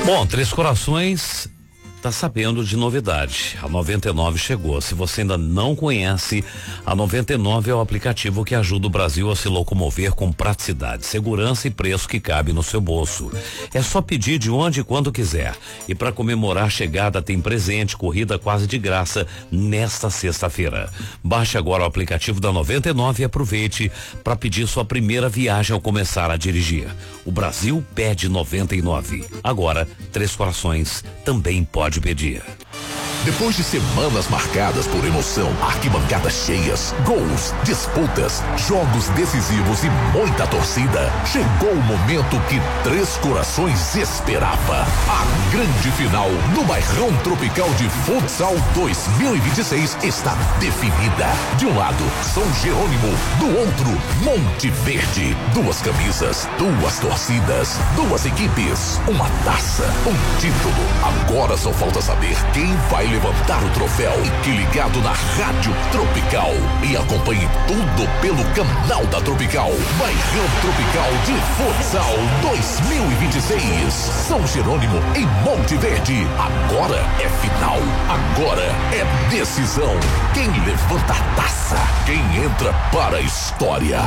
Bom, Três Corações tá sabendo de novidade. A 99 chegou. Se você ainda não conhece, a 99 é o aplicativo que ajuda o Brasil a se locomover com praticidade, segurança e preço que cabe no seu bolso. É só pedir de onde e quando quiser. E para comemorar a chegada tem presente, corrida quase de graça nesta sexta-feira. Baixe agora o aplicativo da 99 e aproveite para pedir sua primeira viagem ao começar a dirigir. O Brasil pede 99. Agora, Três Corações também pode pedir. Depois de semanas marcadas por emoção, arquibancadas cheias, gols, disputas, jogos decisivos e muita torcida, chegou o momento que Três Corações esperava. A grande final do Bairrão Tropical de Futsal 2026 está definida. De um lado, São Jerônimo, do outro, Monte Verde. 2 camisas, 2 torcidas, 2 equipes, uma taça, um título. Agora só falta saber quem vai levantar o troféu. Fique ligado na Rádio Tropical e acompanhe tudo pelo canal da Tropical. Bairrão Tropical de Futsal 2026. São Jerônimo em Monte Verde. Agora é final. Agora é decisão. Quem levanta a taça? Quem entra para a história?